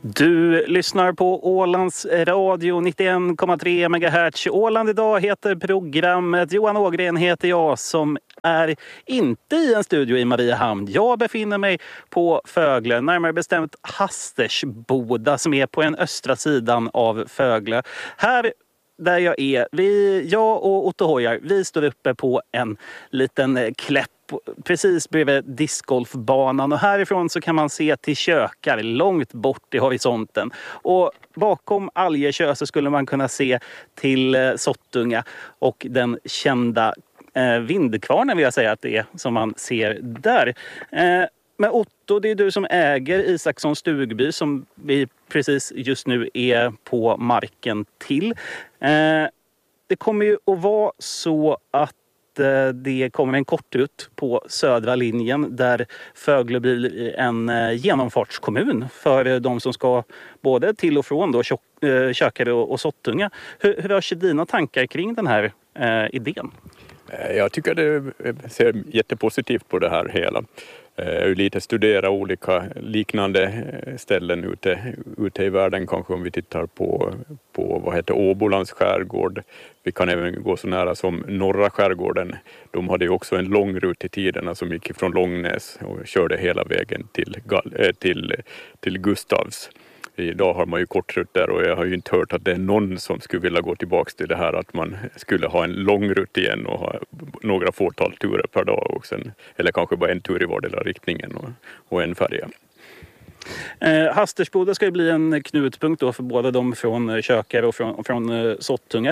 Du lyssnar på Ålands radio 91,3 MHz. Åland idag heter programmet. Johan Ågren heter jag som är inte i en studio i Mariehamn. Jag befinner mig på Fögle, närmare bestämt Hastersboda som är på den östra sidan av Fögle. Här där jag är, jag och Otto Hojar, vi står uppe på en liten kläpp precis bredvid discgolfbanan, och härifrån så kan man se till Kökar långt bort i horisonten, och bakom Algesjö så skulle man kunna se till Sottunga och den kända Vindkvarnen vill jag säga att det är som man ser där. Men Otto, det är du som äger Isakssons stugby som vi precis just nu är på marken till. Det kommer ju att vara så att det kommer en kortrut på södra linjen där Fögle blir en genomfartskommun för de som ska både till och från då Kökare och Sottunga. Hur rör sig dina tankar kring den här idén? Jag tycker det ser jättepositivt på det här hela. Jag har lite studerat olika liknande ställen ute i världen, kanske om vi tittar på Åbolands skärgård. Vi kan även gå så nära som norra skärgården. De hade ju också en lång rut i tiderna som gick från Långnäs och körde hela vägen till Gustavs. Idag har man ju kortrut där, och jag har ju inte hört att det är någon som skulle vilja gå tillbaka till det här att man skulle ha en lång rutt igen och ha några fåtal turer per dag och sen, eller kanske bara en tur i vardera riktningen och en färja. Hastersboda ska ju bli en knutpunkt då för båda de från Kökare och från Sottunga.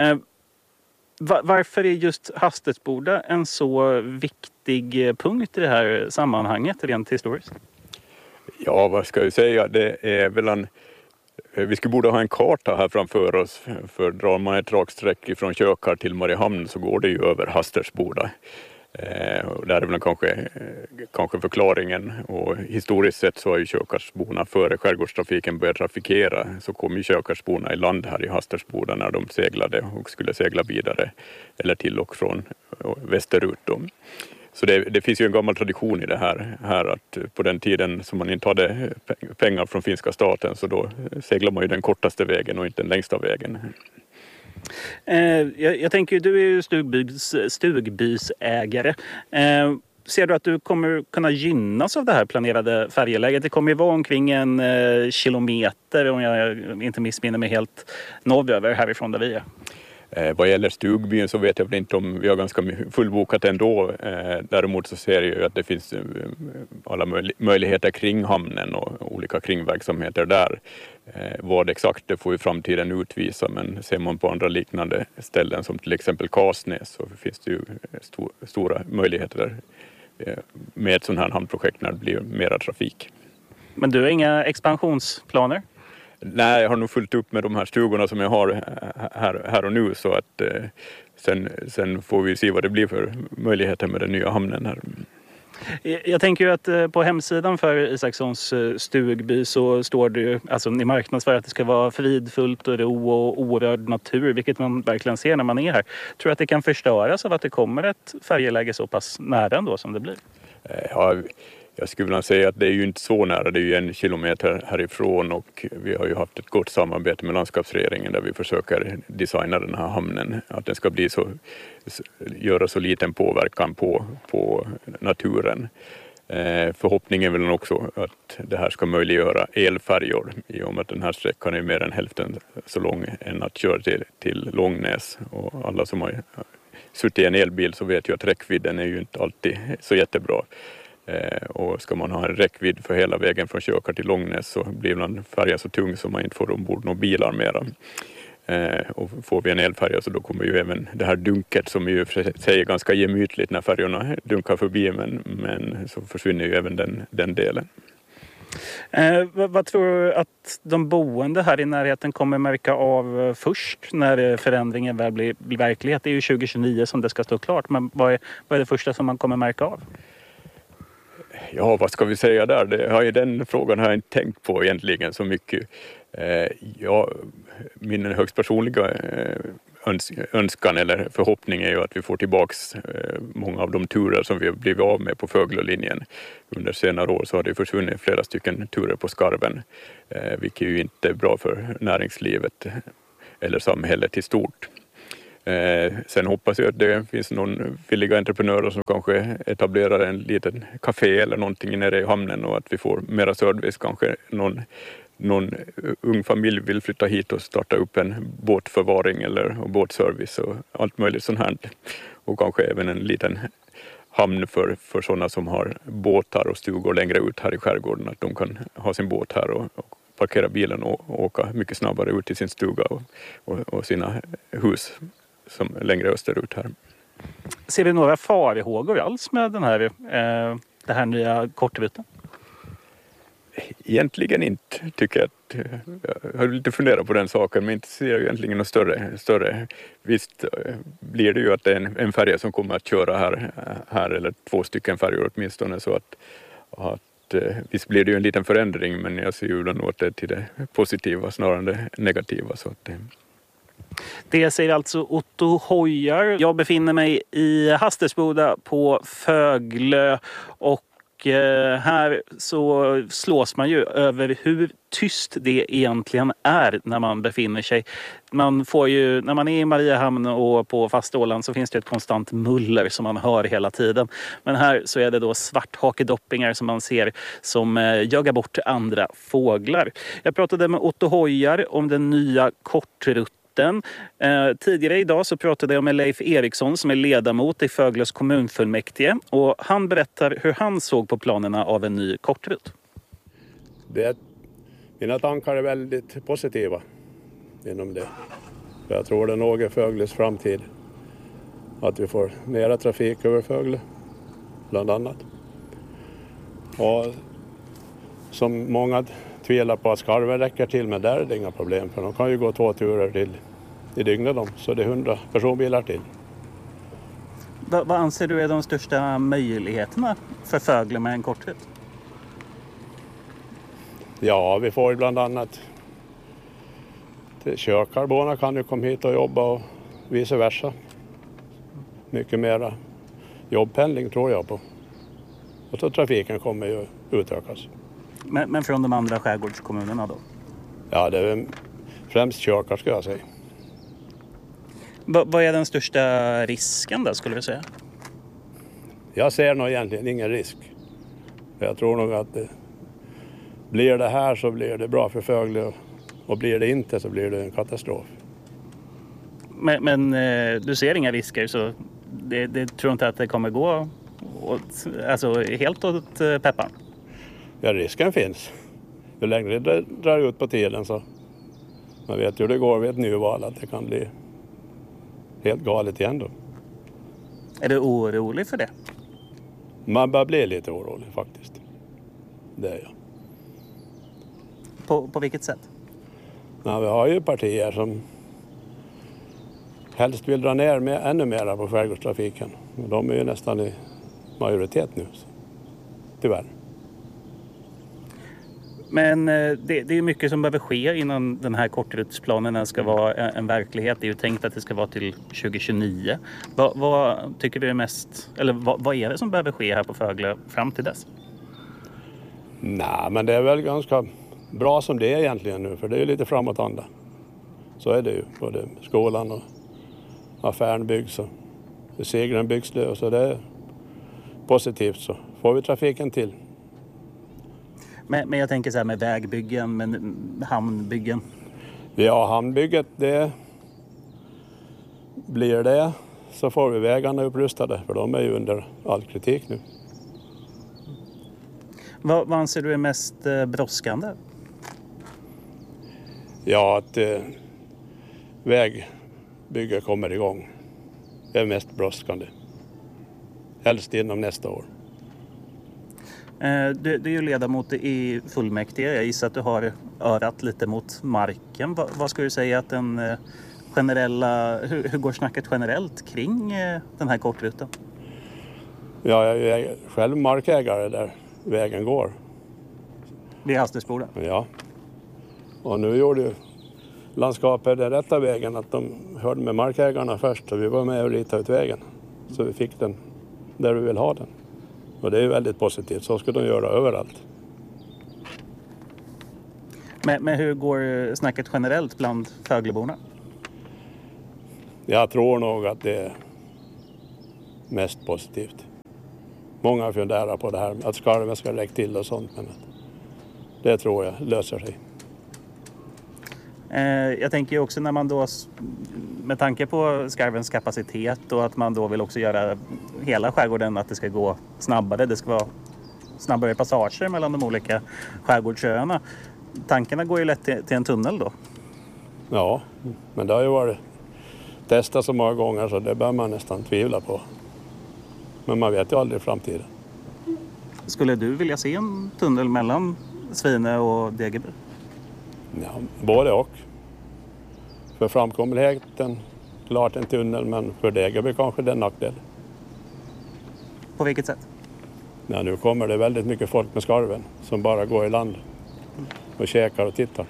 Varför är just Hastersboda en så viktig punkt i det här sammanhanget rent historiskt? Ja, vad ska jag säga? Det är väl vi skulle borde ha en karta här framför oss, för drar man ett raksträck från Kökar till Mariehamn så går det ju över Hastersboda. Där är väl kanske förklaringen, och historiskt sett så har ju Kökarsborna före skärgårdstrafiken började trafikera, så kom ju Kökarsborna i land här i Hastersboda när de seglade och skulle segla vidare eller till och från västerut då. Så det finns ju en gammal tradition i det här att på den tiden som man inte hade pengar från finska staten, så då seglar man ju den kortaste vägen och inte den längsta vägen. Jag tänker, du är ju stugbysägare. Ser du att du kommer kunna gynnas av det här planerade färjeläget? Det kommer ju vara omkring 1 kilometer, om jag inte missminner mig, helt norröver härifrån där vi är. Vad gäller stugbyn så vet jag inte om vi har ganska fullbokat ändå. Däremot så ser jag ju att det finns alla möjligheter kring hamnen och olika kringverksamheter där. Vad exakt det får ju framtiden utvisa, men ser man på andra liknande ställen som till exempel Kasnäs så finns det ju stora möjligheter med ett sådant här hamnprojekt när det blir mera trafik. Men du har inga expansionsplaner? Nej, jag har nog fullt upp med de här stugorna som jag har här och nu, så att sen får vi se vad det blir för möjligheter med den nya hamnen här. Jag tänker ju att på hemsidan för Isakssons stugby så står det ju, alltså ni marknadsför att det ska vara fridfullt och ro och orörd natur, vilket man verkligen ser när man är här. Tror du att det kan förstöras av att det kommer ett färjeläge så pass nära ändå som det blir? Ja, jag skulle vilja säga att det är ju inte så nära, det är ju 1 kilometer härifrån, och vi har ju haft ett gott samarbete med landskapsregeringen där vi försöker designa den här hamnen, att den ska bli göra så liten påverkan på naturen. Förhoppningen är väl också att det här ska möjliggöra elfärjor, i och med att den här sträckan är mer än hälften så lång än att köra till Långnäs, och alla som har suttit i en elbil så vet ju att räckvidden är ju inte alltid så jättebra. Och ska man ha en räckvidd för hela vägen från Kökar till Långnäs så blir man färja så tung så man inte får ombord några bilar mera. Och får vi en elfärja så då kommer ju även det här dunket, som ju säger ganska gemytligt när färjorna dunkar förbi, men så försvinner ju även den delen. Vad tror du att de boende här i närheten kommer märka av först när förändringen väl blir verklighet? Det är ju 2029 som det ska stå klart, men vad är det första som man kommer märka av? Ja, vad ska vi säga där? Den frågan har jag inte tänkt på egentligen så mycket. Min högst personliga önskan eller förhoppning är ju att vi får tillbaks många av de turer som vi har blivit av med på Föglölinjen. Under senare år så har det försvunnit flera stycken turer på skarven, vilket ju inte är bra för näringslivet eller samhället i stort. Sen hoppas jag att det finns någon villiga entreprenörer som kanske etablerar en liten café eller någonting nere i hamnen och att vi får mera service. Kanske någon ung familj vill flytta hit och starta upp en båtförvaring eller båtservice och allt möjligt sånt här. Och kanske även en liten hamn för sådana som har båtar och stugor längre ut här i skärgården. Att de kan ha sin båt här och parkera bilen och åka mycket snabbare ut till sin stuga och sina hus som längre österut här. Ser du några farhågor alls med det här nya kortruten? Egentligen inte, tycker jag. Jag har lite funderat på den saken, men inte ser jag egentligen något större. Visst blir det ju att det är en färja som kommer att köra här eller 2 stycken färjor åtminstone, så att visst blir det ju en liten förändring, men jag ser ju nog att det är till det positiva snarare än det negativa. Så att Det säger alltså Otto Hojar. Jag befinner mig i Hastesboda på Föglö och här så slås man ju över hur tyst det egentligen är när man befinner sig. Man får ju, när man är i Mariehamn och på fasta Åland så finns det ett konstant muller som man hör hela tiden. Men här så är det då svarthakedoppingar som man ser som jagar bort andra fåglar. Jag pratade med Otto Hojar om den nya kortrutten. Tidigare idag så pratade jag med Leif Eriksson som är ledamot i Föglös kommunfullmäktige och han berättar hur han såg på planerna av en ny kortrut. Mina tankar är väldigt positiva inom det. Jag tror det är nog Föglös framtid att vi får mera trafik över Föglö bland annat. Och som många tvivlar på att skarven räcker till, men där är det inga problem för de kan ju gå 2 turer till i dygnet så det är 100 personbilar till. Vad anser du är de största möjligheterna för Föglö med en kortrut? Ja, vi får bland annat körkarborna kan ju komma hit och jobba och vice versa. Mycket mera jobbpendling tror jag på. Och så trafiken kommer ju utökas. Men från de andra skärgårdskommunerna då? Ja, det är främst körkar ska jag säga. Vad är den största risken då skulle du säga? Jag ser nog egentligen ingen risk. Jag tror nog att blir det här så blir det bra för Föglö och blir det inte så blir det en katastrof. Men du ser inga risker så det tror inte att det kommer gå helt åt pepparn? Ja, risken finns. Ju längre det drar ut på tiden så man vet hur det går vid ett nyval att det kan bli helt galet igen då. Är du orolig för det? Man börjar bli lite orolig faktiskt. Det är jag. På vilket sätt? Ja, vi har ju partier som helst vill dra ner ännu mer på skärgårdstrafiken. De är ju nästan i majoritet nu. Tyvärr. Men det är mycket som behöver ske innan den här kortrutsplanen ska vara en verklighet. Det är ju tänkt att det ska vara till 2029. Vad tycker du är mest, eller vad är det som behöver ske här på Föglö fram till dess? Nej, men det är väl ganska bra som det är egentligen nu. För det är ju lite framåtanda. Så är det ju. Både skolan och affären byggs och seglen byggs det. Så det är positivt så får vi trafiken till. Men jag tänker så här med vägbyggen, men hamnbyggen. Ja, hamnbygget det blir det så får vi vägarna upprustade för de är ju under all kritik nu. Vad anser du är mest brådskande? Ja, att vägbygget kommer igång. Det är mest brådskande. Helst inom nästa år. Du är ju ledamot i fullmäktige. Jag gissar att du har örat lite mot marken. Vad skulle du säga att den generella... Hur går snacket generellt kring den här kortruten? Ja, jag är själv markägare där vägen går. Vid Hastesboda? Ja. Och nu gjorde ju landskapet den rätta vägen, att de hörde med markägarna först och vi var med och ritade ut vägen. Så vi fick den där vi vill ha den. Och det är väldigt positivt, så ska de göra överallt. Men hur går snacket generellt bland Fögleborna? Jag tror nog att det är mest positivt. Många funderar på det här att skarven ska räcka till och sånt, men det tror jag löser sig. Jag tänker ju också när man då, med tanke på skarvens kapacitet och att man då vill också göra hela skärgården att det ska gå snabbare. Det ska vara snabbare passager mellan de olika skärgårdsöarna. Tankarna går ju lätt till en tunnel då. Ja, men det har ju varit testat så många gånger så det bör man nästan tvivla på. Men man vet ju aldrig i framtiden. Skulle du vilja se en tunnel mellan Svinö och Degerby? Ja, både och. För framkomligheten, klart en tunnel, men för Degerby kanske det är en nackdel. På vilket sätt? Ja, nu kommer det väldigt mycket folk med skarven som bara går i land och käkar och tittar.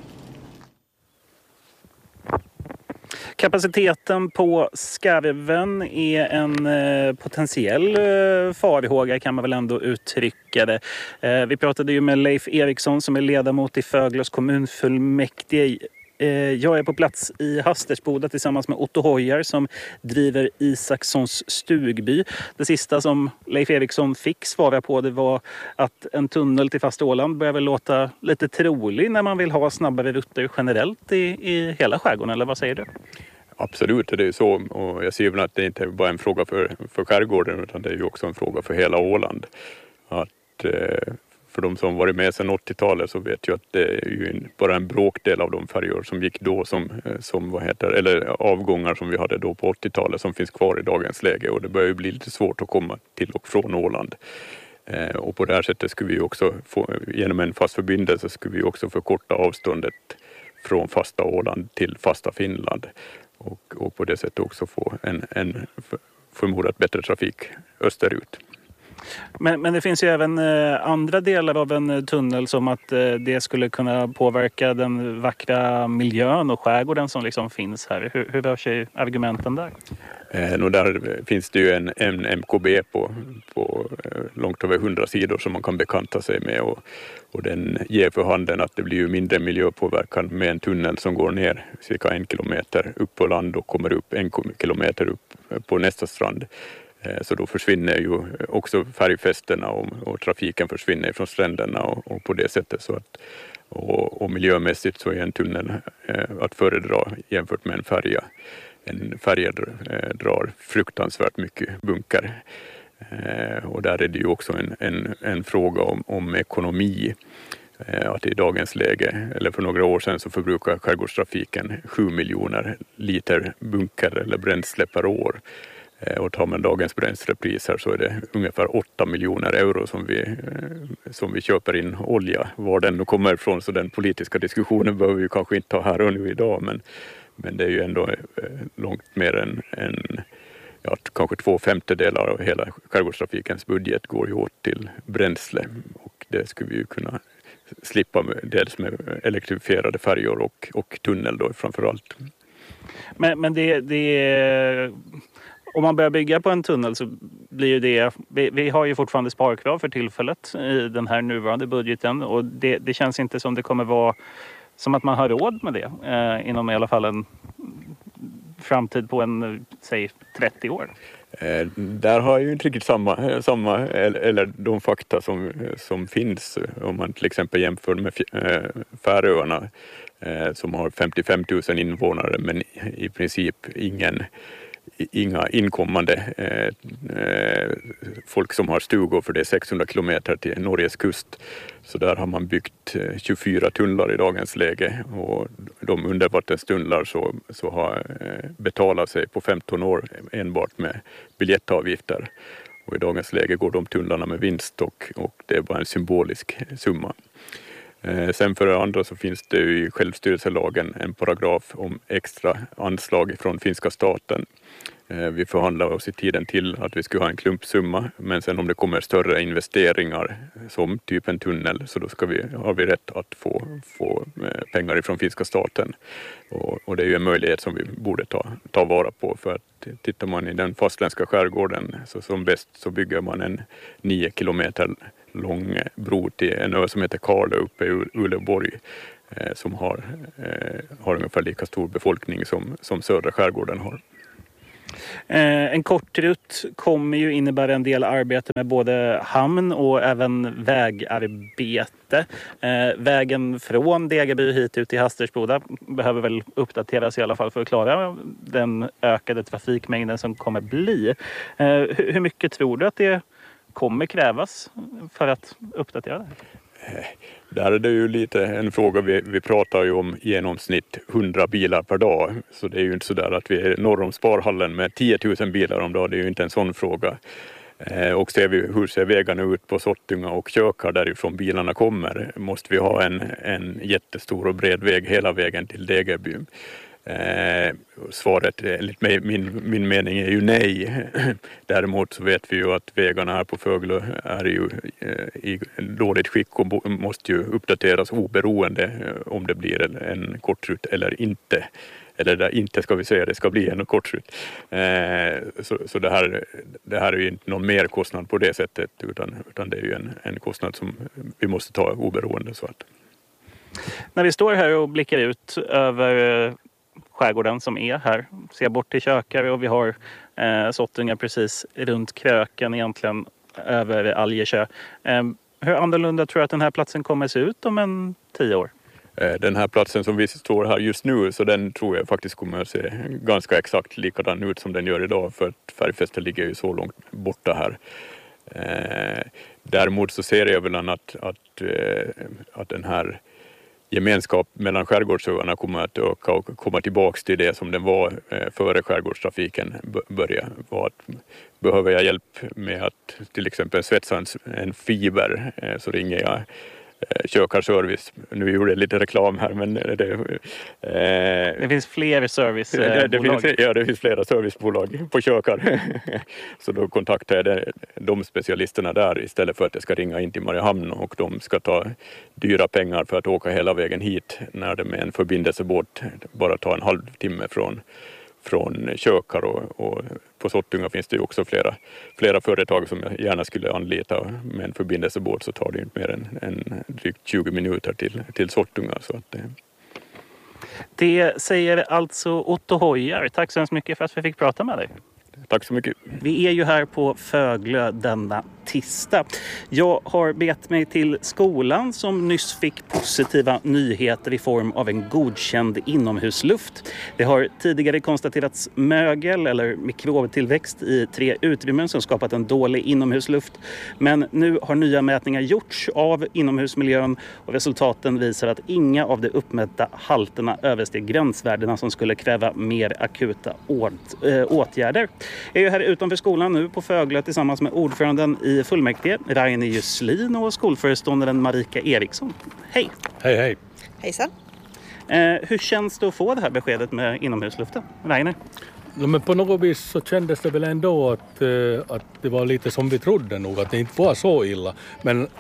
Kapaciteten på skarven är en potentiell farhåga kan man väl ändå uttrycka det. Vi pratade ju med Leif Eriksson som är ledamot i Föglös kommunfullmäktige. Jag är på plats i Hastersboda tillsammans med Otto Hojar som driver Isakssons stugby. Det sista som Leif Eriksson fick svara på det var att en tunnel till fast Åland börjar väl låta lite trolig när man vill ha snabbare rutter generellt i hela skärgården, eller vad säger du? Absolut, det är ju så, och jag ser väl att det inte är bara en fråga för skärgården utan det är ju också en fråga för hela Åland. Att för de som varit med sedan 80-talet så vet jag att det är ju bara en bråkdel av de färjor som gick då eller avgångar som vi hade då på 80-talet som finns kvar i dagens läge, och det börjar ju bli lite svårt att komma till och från Åland. Och på det här sättet skulle vi också genom en fast förbindelse skulle vi också förkorta avståndet från fasta Åland till fasta Finland och på det sättet också få en förmodat bättre trafik österut. Men det finns ju även andra delar av en tunnel som att det skulle kunna påverka den vackra miljön och skärgården som liksom finns här. Hur rör sig argumenten där? Där finns det ju en MKB på långt över 100 sidor som man kan bekanta sig med och den ger för handen att det blir ju mindre miljöpåverkan med en tunnel som går ner cirka 1 kilometer upp på land och kommer upp 1 kilometer upp på nästa strand. Så då försvinner ju också färgfästena och trafiken försvinner från stränderna och på det sättet så att och miljömässigt så är en tunnel att föredra jämfört med en färja. En färja drar fruktansvärt mycket bunkar. Och där är det ju också en fråga om ekonomi. Att i dagens läge, eller för några år sedan så förbrukar skärgårdstrafiken 7 miljoner liter bunkar eller bränsle per år. Och tar man dagens bränslepriser så är det ungefär 8 miljoner euro som vi köper in olja. Var den kommer ifrån, så den politiska diskussionen behöver vi kanske inte ta här och nu idag. Men det är ju ändå långt mer än kanske 2/5 av hela skärgårdstrafikens budget går ju åt till bränsle. Och det skulle vi ju kunna slippa dels med elektrifierade färjor och tunnel då framförallt. Men det om man börjar bygga på en tunnel så blir ju det... Vi har ju fortfarande sparkrav för tillfället i den här nuvarande budgeten. Och det känns inte som det kommer vara som att man har råd med det inom i alla fall en framtid på säg 30 år. Där har jag ju inte riktigt samma eller de fakta som finns om man till exempel jämför med Färöarna som har 55 000 invånare men i princip inga inkommande folk som har stugor, för det är 600 kilometer till Norges kust. Så där har man byggt 24 tunnlar i dagens läge, och de undervattenstunnlar så har betalat sig på 15 år enbart med biljettavgifter. Och i dagens läge går de tunnlarna med vinst och det är bara en symbolisk summa. Sen för det andra så finns det ju i självstyrelselagen en paragraf om extra anslag från finska staten. Vi förhandlar oss i tiden till att vi skulle ha en klumpsumma, men sen om det kommer större investeringar som typ en tunnel så då har vi rätt att få pengar ifrån finska staten. Och det är ju en möjlighet som vi borde ta vara på, för att tittar man i den fastländska skärgården så som bäst så bygger man en 9 kilometer lång bro till en ö som heter Karlö uppe i Uleåborg som har ungefär lika stor befolkning som södra skärgården har. En kortrutt kommer ju innebära en del arbete med både hamn och även vägarbete. Vägen från Degerby hit ut till Hastersboda behöver väl uppdateras i alla fall för att klara den ökade trafikmängden som kommer bli. Hur mycket tror du att det kommer krävas för att uppdatera det? Där är det ju lite en fråga, vi pratar ju om genomsnitt 100 bilar per dag. Så det är ju inte så där att vi är norr om Sparhallen med 10 000 bilar om dagen, det är ju inte en sån fråga. Och ser vi hur ser vägarna ut på Sottunga och Kökar därifrån bilarna kommer, måste vi ha en jättestor och bred väg hela vägen till Degerby. Svaret enligt min mening är ju nej. Däremot så vet vi ju att vägarna här på Föglö är ju i dåligt skick och måste ju uppdateras oberoende om det blir en kortrutt eller inte. Eller där inte ska vi säga det ska bli en kortrutt. Så det här är ju inte någon mer kostnad på det sättet utan det är ju en kostnad som vi måste ta oberoende. Så att. När vi står här och blickar ut över skärgården som är här, ser bort till Kökar och vi har Sottunga precis runt kröken egentligen över Algesjö. Hur annorlunda tror du att den här platsen kommer se ut om 10 år? Den här platsen som vi står här just nu, så den tror jag faktiskt kommer att se ganska exakt likadan ut som den gör idag, för att Färgfästet ligger ju så långt borta här. Däremot så ser jag väl att den här gemenskap mellan skärgårdsöarna kommer att öka och komma tillbaka till det som den var före skärgårdstrafiken började. Behöver jag hjälp med att till exempel svetsa en fiber så ringer jag Kökar Service. Nu gjorde jag lite reklam här, men det finns fler servicebolag. Det finns flera servicebolag på Kökar. Så då kontaktar jag de specialisterna där istället för att jag ska ringa in till Mariehamn och de ska ta dyra pengar för att åka hela vägen hit när det med en förbindelsebåt bara tar en halvtimme från Kökar och på Sottunga finns det ju också flera företag som jag gärna skulle anlita. Med en förbindelsebåt så tar det inte mer än drygt 20 minuter till Sottunga. Så att det säger alltså Otto Hojar. Tack så hemskt mycket för att vi fick prata med dig. Tack så mycket. Vi är ju här på Föglö denna tisdag. Jag har bett mig till skolan som nyss fick positiva nyheter i form av en godkänd inomhusluft. Det har tidigare konstaterats mögel eller mikrobtillväxt i 3 utrymmen som skapat en dålig inomhusluft. Men nu har nya mätningar gjorts av inomhusmiljön och resultaten visar att inga av de uppmätta halterna översteg gränsvärdena som skulle kräva mer akuta åtgärder. Jag är ju här utanför skolan nu på Föglö tillsammans med ordföranden i fullmäktige, Rainer Jusslin, och skolföreståndaren Marika Eriksson. Hej! Hej, hej! Hejsan! Hur känns det att få det här beskedet med inomhusluften? Rainer? Ja, men på något vis så kändes det väl ändå att det var lite som vi trodde nog, att det inte var så illa. Men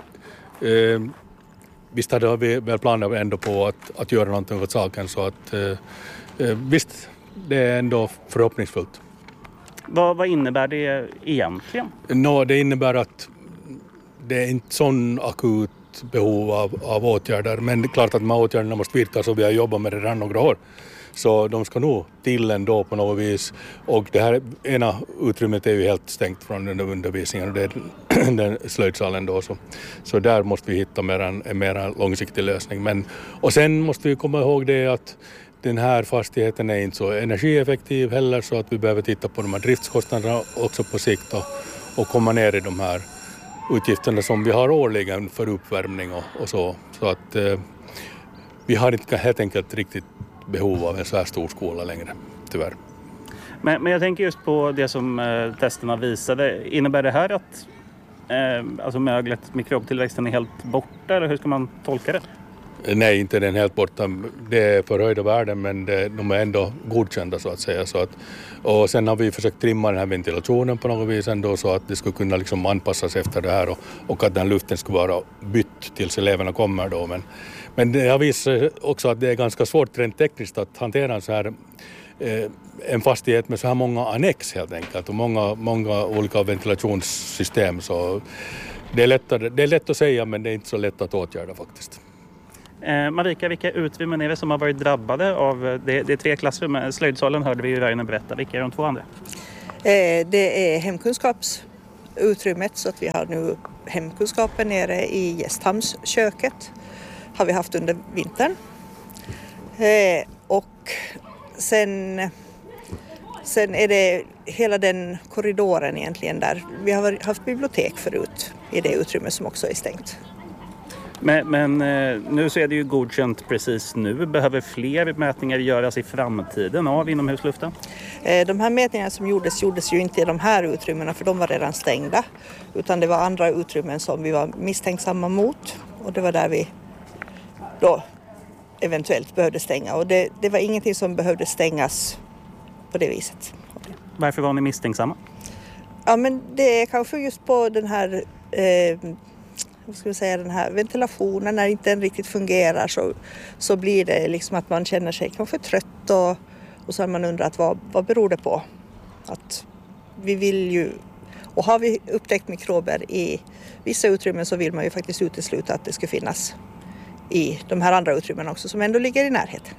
visst hade vi väl planer ändå på att göra någonting åt saken, så att visst, det är ändå förhoppningsfullt. Vad innebär det egentligen? Det innebär att det är inte sån akut behov av åtgärder. Men det är klart att de här åtgärderna måste vidtas och vi har jobbat med det redan några år. Så de ska nog till ändå på något vis. Och det här ena utrymmet är ju helt stängt från den undervisningen. Och det är den slöjdsalen då. Så där måste vi hitta en mer långsiktig lösning. Och sen måste vi komma ihåg det att den här fastigheten är inte så energieffektiv heller, så att vi behöver titta på de här driftskostnaderna också på sikt och komma ner i de här utgifterna som vi har årligen för uppvärmning och så. Så att vi har inte helt enkelt riktigt behov av en så här stor skola längre, tyvärr. Men jag tänker just på det som testerna visade. Innebär det här att alltså möglet, mikrobtillväxten är helt borta, eller hur ska man tolka det? Nej, inte den helt borta. Det är förhöjda värden, men de är ändå godkända så att säga. Och sen har vi försökt trimma den här ventilationen på något vis ändå så att det skulle kunna liksom anpassas efter det här och att den luften skulle vara bytt tills eleverna kommer då. Men det har visat också att det är ganska svårt rent tekniskt att hantera en så här en fastighet med så här många annex helt enkelt och många olika ventilationssystem. Så det är lätt att säga, men det är inte så lätt att åtgärda faktiskt. Marika, vilka utrymmen är det som har varit drabbade av? Det är 3 klassrum. Slöjdsalen hörde vi ju Rainer berätta. Vilka är de 2 andra? Det är hemkunskapsutrymmet, så att vi har nu hemkunskapen nere i gästhamnsköket. Har vi haft under vintern. Och sen är det hela den korridoren egentligen där. Vi har haft bibliotek förut i det utrymme som också är stängt. Men nu så är det ju godkänt precis nu. Behöver fler mätningar göras i framtiden av inomhusluften? De här mätningarna som gjordes ju inte i de här utrymmena, för de var redan stängda. Utan det var andra utrymmen som vi var misstänksamma mot. Och det var där vi då eventuellt behövde stänga. Och det var ingenting som behövde stängas på det viset. Varför var ni misstänksamma? Ja, men det är kanske just på den här den här ventilationen, när inte den riktigt fungerar så blir det liksom att man känner sig kanske trött och så har man undrat vad beror det på? Att vi vill ju, och har vi upptäckt mikrober i vissa utrymmen så vill man ju faktiskt utesluta att det ska finnas i de här andra utrymmen också som ändå ligger i närheten.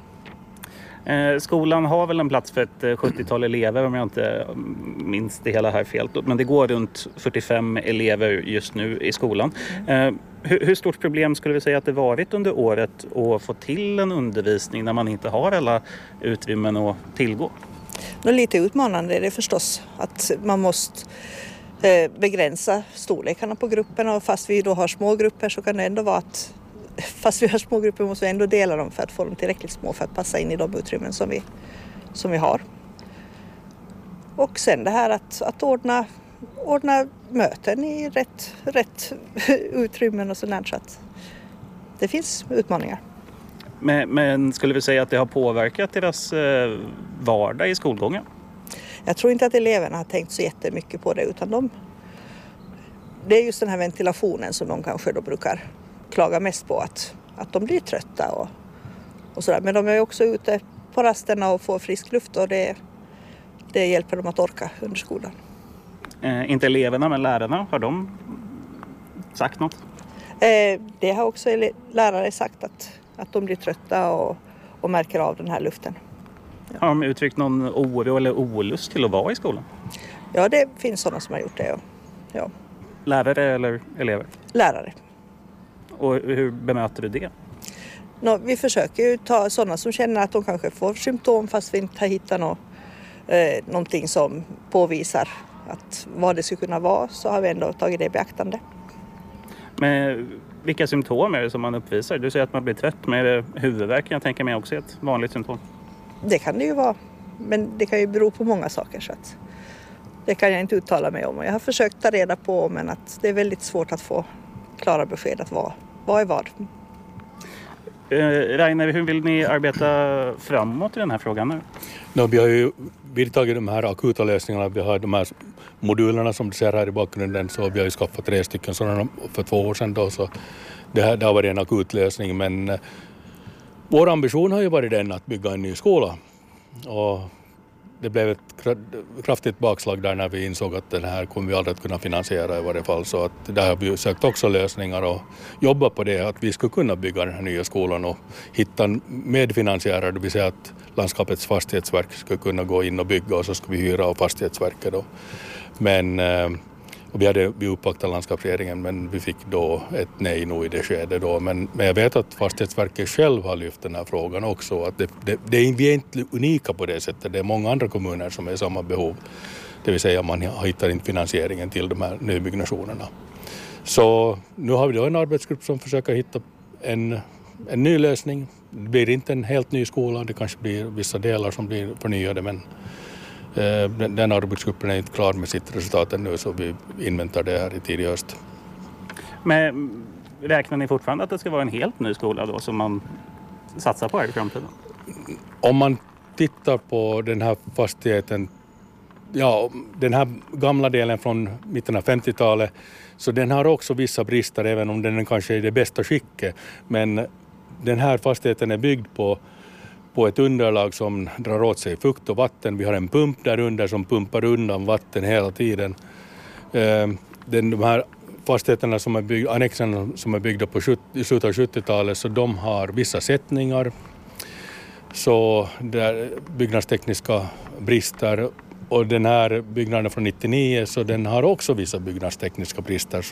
Skolan har väl en plats för ett 70-tal elever om jag inte minns det hela här fel. Men det går runt 45 elever just nu i skolan. Hur stort problem skulle vi säga att det varit under året att få till en undervisning när man inte har alla utrymmen att tillgå? Lite utmanande är det förstås att man måste begränsa storlekarna på grupperna, och fast vi då har små grupper så kan det ändå vara att fast vi har små grupper måste vi ändå dela dem för att få dem tillräckligt små för att passa in i de utrymmen som vi har. Och sen det här att ordna möten i rätt utrymmen och sådär, så att det finns utmaningar. Men skulle vi säga att det har påverkat deras vardag i skolgången? Jag tror inte att eleverna har tänkt så jättemycket på det, utan det är just den här ventilationen som de kanske då brukar klaga mest på, att de blir trötta och sådär. Men de är också ute på rasterna och får frisk luft, och det hjälper dem att orka under skolan. Inte eleverna, men lärarna, har de sagt något? Det har också lärare sagt att de blir trötta och märker av den här luften. Ja. Har de uttryckt någon oro eller olust till att vara i skolan? Ja, det finns sådana som har gjort det. Ja. Lärare eller elever? Lärare. Och hur bemöter du det? Vi försöker ju ta sådana som känner att de kanske får symptom fast vi inte har hittat någonting som påvisar att vad det skulle kunna vara, så har vi ändå tagit det i beaktande. Men vilka symptom är det som man uppvisar? Du säger att man blir trött, med huvudvärk. Jag tänker mig också ett vanligt symptom. Det kan det ju vara, men det kan ju bero på många saker, så att det kan jag inte uttala mig om. Jag har försökt ta reda på, men att det är väldigt svårt att få klara besked att vad är vad. Rainer, hur vill ni arbeta framåt i den här frågan nu? Vi har ju vidtagit de här akuta lösningarna. Vi har de här modulerna som du ser här i bakgrunden, så vi har ju skaffat 3 stycken sådana för 2 år sedan då, så det har varit en akut lösning. Men vår ambition har ju varit den att bygga en ny skola, och det blev ett kraftigt bakslag där när vi insåg att den här kommer vi aldrig att kunna finansiera i varje fall. Så att där har vi sökt också lösningar och jobbat på det, att vi skulle kunna bygga den här nya skolan och hitta medfinansiärer, det vill säga att landskapets fastighetsverk skulle kunna gå in och bygga, och så skulle vi hyra av fastighetsverket då. Men och vi uppvaktade landskapsregeringen, men vi fick då ett nej nog i det skedet då. Men jag vet att fastighetsverket själv har lyft den här frågan också. Att vi är inte unika på det sättet. Det är många andra kommuner som är i samma behov. Det vill säga man hittar inte finansieringen till de här nybyggnationerna. Så nu har vi då en arbetsgrupp som försöker hitta en ny lösning. Det blir inte en helt ny skola. Det kanske blir vissa delar som blir förnyade, men den arbetsgruppen är inte klar med sitt resultat ännu, så vi inväntar det här i tidig höst. Men räknar ni fortfarande att det ska vara en helt ny skola då som man satsar på här i framtiden? Om man tittar på den här fastigheten, ja, den här gamla delen från mitten av 50-talet, så den har också vissa brister även om den kanske är i det bästa skicket. Men den här fastigheten är byggd på ett underlag som drar åt sig fukt och vatten. Vi har en pump där under som pumpar undan vatten hela tiden. De här fastigheterna som är byggda, annexerna som är byggda på slutet av 70-talet, så de har vissa sättningar. Så där byggnadstekniska brister, och den här byggnaden från 99, så den har också vissa byggnadstekniska brister.